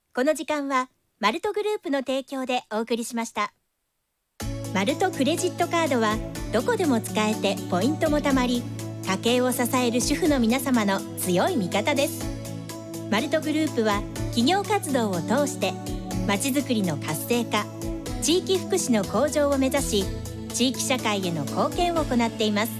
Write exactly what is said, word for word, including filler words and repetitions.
この時間はマルトグループの提供でお送りしました。マルトクレジットカードはどこでも使えてポイントもたまり、家計を支える主婦の皆様の強い味方です。マルトグループは企業活動を通してまちづくりの活性化、地域福祉の向上を目指し、地域社会への貢献を行っています。